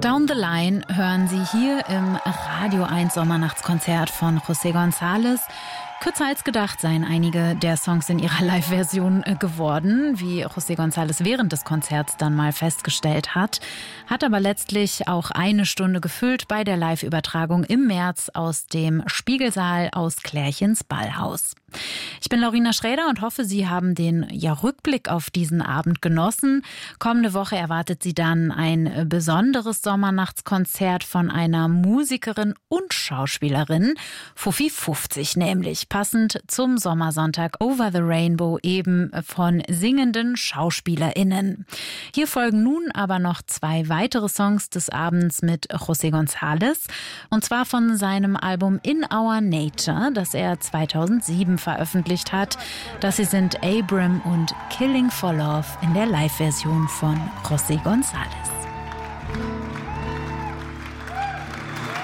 Down the Line hören Sie hier im Radio 1 Sommernachtskonzert von José González. Kürzer als gedacht seien einige der Songs in ihrer Live-Version geworden, wie José González während des Konzerts dann mal festgestellt hat aber letztlich auch 1 Stunde gefüllt bei der Live-Übertragung im März aus dem Spiegelsaal aus Klärchens Ballhaus. Ich bin Laurina Schräder und hoffe, Sie haben den Rückblick auf diesen Abend genossen. Kommende Woche erwartet Sie dann ein besonderes Sommernachtskonzert von einer Musikerin und Schauspielerin, Fuffi 50 nämlich, passend zum Sommersonntag Over the Rainbow, eben von singenden SchauspielerInnen. Hier folgen nun aber noch 2 weitere Songs des Abends mit José González, und zwar von seinem Album In Our Nature, das er 2007 veröffentlicht hat. Das hier sind Abram und Killing for Love in der Live-Version von José González.